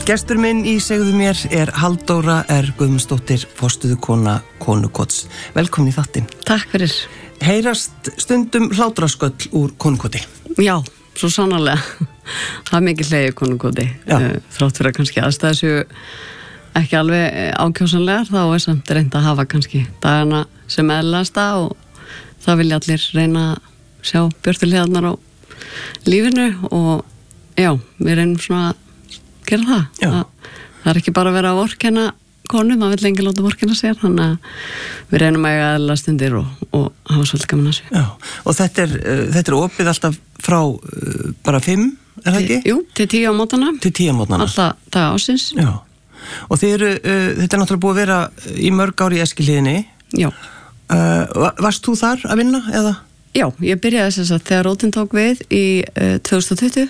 Gestur minn í Segðu mér Halldóra R. Guðmundsdóttir, forstöðukona Konukots. Velkomin í þáttinn. Takk fyrir. Heyrast stundum hlátrasköll úr Konukoti? Já, svo sannarlega. Það er mikið hlegið Konukoti. Þrátt fyrir að kannski aðstæða séu ekki alveg ákjósanlegar, þá er samt reynd að hafa kannski dagana sem eðlilegasta og það vilja allir reyna að sjá björtulegarnar á lífinu og já, við reynum svona að gera það. Það er ekki bara að vera að vorkenna konu, maður vill lengi láta vorkenna sér, þannig að við reynum að eiga eðlilega stundir og hafa svolítið gaman að sér. Já, og þetta er opið alltaf frá bara 5, er það ekki? Jú, til 10 á mótana. Til 10 á mótana. Alltaf daga ásins. Já, og þetta er náttúrulega búið að vera í mörg ár í Eskilíðinni. Já. Varst þú þar að vinna, eða? Já, ég byrjaði þess að þegar Rótin tók við í 2020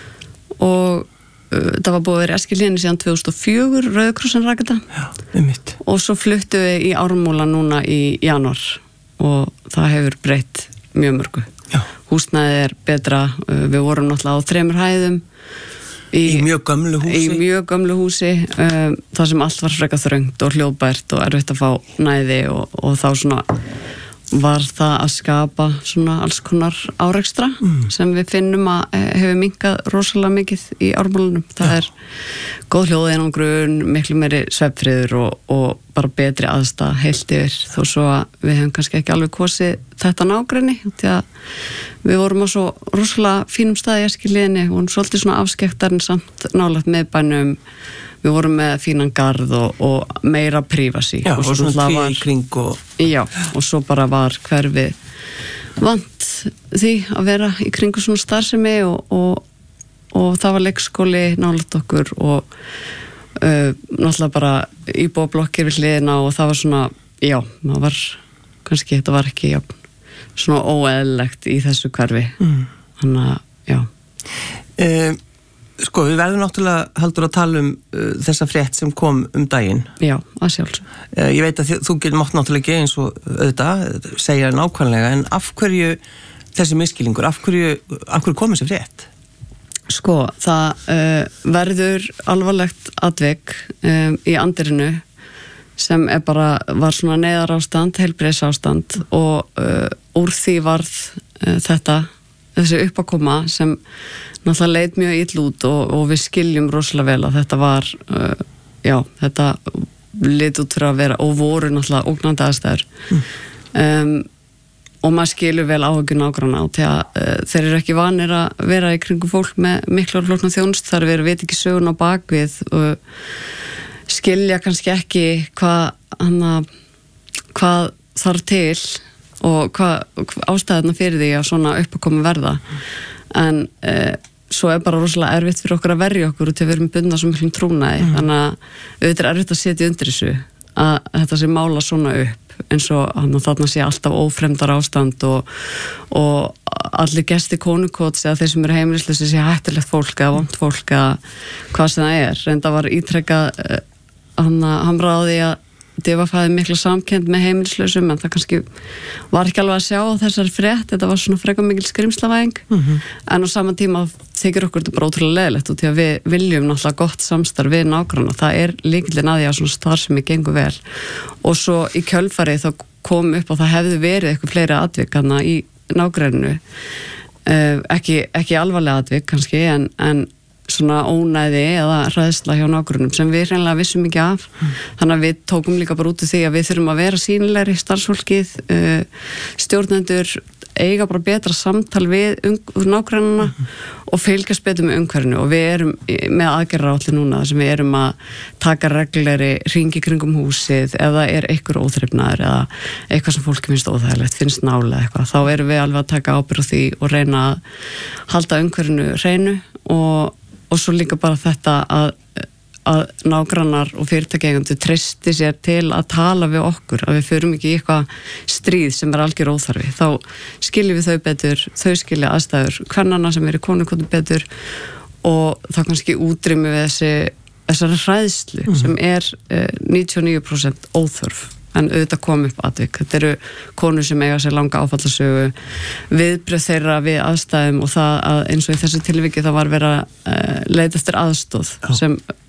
og það var búið að vera Eskilíðinni síðan 2004, Rauði krossinn rak þetta. Já, einmitt. Og svo fluttum við í Ármúla núna í janúar og það hefur breytt mjög mörgu. Já. Húsnæðið er betra, við vorum náttúrulega á 3 hæðum. Í mjög gömlu húsi? Í mjög gömlu húsi, þar sem allt var frekar þröngt og hljóðbært og erfitt að fá næði og þá svona var það að skapa svona alls konar árekstra sem við finnum að hefur minnkað rosalega mikið í Ármúlanum. Það er góð hljóðeinangrun, miklu meiri svefnfriður og bara betri aðstæða heilt yfir, þó svo að við hefum kannski ekki alveg kosið þetta nágrenni, því að við vorum á svo rosalega fínum staði í Eskilíðinni og svolítið svona afskektar en samt nálægt miðbænum. Við vorum með fínan garð og meira privacy. Já, og svona tré í kring og... Já, og svo bara var hverfið vant því að vera í kringu svona starfsemi og það var leikskóli nálægt okkur og náttúrulega bara íbúablokkir við hliðina og það var svona, já, það var kannski, þetta var ekki svona óeðlilegt í þessu hverfi. Þannig að, já. Sko, við verðum náttúrulega Halldór að tala þessa frétt sem kom daginn. Já, að sjálfsög. Ég veit að þú getur mátt náttúrulega ekki eins og auðvitað, segja nákvæmlega, en af hverju þessi miskilningur, af hverju kom þessi frétt? Sko, það verður alvarlegt atvik í andirinu sem var svona neyðarástand, heilbrigðisástand og úr því varð þessi uppákoma sem náttúrulega leit mjög ill út og við skiljum rosalega vel að þetta var, þetta leit út fyrir að vera og voru náttúrulega ógnandi aðstæður. Og maður skilur vel áhyggjur nágranna og þeir eru ekki vanir að vera í kringum fólk með mikla og flókna þjónustu, þar við veit ekki sögun á bakvið og skilja kannski ekki hvað þarf til og hvað ástæðuna fyrir því að svona uppákomi verða. En svo bara rosalega erfitt fyrir okkur að verja okkur og til að vera með bundna svo miklum trúnaði. Þannig að auðvitað er erfitt að setja undir þessu að þetta sé mála svona upp eins og þarna sé alltaf ófremdar ástand og allir gestir Konukots eða þeir sem eru heimilislausir sé hættulegt fólk eða vont fólk eða hvað sem það er. Reynda var ítrekkað hamraði að DVF hafði mikla samkennd með heimilislausum en það kannski var ekki alveg að sjá þessari frétt, þetta var svona frekar mikil skrimslavæðing en á sama tíma þykir okkur þetta bara ótrúlega leiðilegt og því að við viljum náttúrulega gott samstarf við nágranna, það er lykillinn að því að svona starfsemi gengur vel og svo í kjölfarið þá kom upp og það hefði verið eitthvað fleiri atvik í nágranninu ekki alvarlega atvik kannski en svona ónæði eða hræðsla hjá nágrunum sem við hreinlega vissum ekki af þannig að við tókum líka bara út af því að við þurfum að vera sýnilegri starfsfólkið stjórnendur eiga bara betra samtal við nágrannana og fylgjast betur með umhverfinu og við erum með aðgerðaráætlun núna þar sem við erum að taka reglulegri hringi kringum húsið eða er einhver óþrifnaður eða eitthvað sem fólki finnst óþægilegt, finnst nálega eitthvað, þá erum við alveg að taka ábyrgð á því og reyna að halda umhverfinu hreinu og svo líka bara þetta að nágrannar og fyrirtækjaeigendur treysti sér til að tala við okkur, að við förum ekki í eitthvað stríð sem er algjör óþarfi. Þá skiljum við þau betur, þau skilja aðstæður kvennanna sem eru í Konukotum betur og þá kannski útrými við þessari hræðslu sem er 99% óþörf. En auðvitað kom upp atvik. Þetta eru konur sem eiga sér langa áfallasögu, viðbrögð þeirra við aðstæðum og það að eins og í þessu tilviki það var verið að leita eftir aðstoð sem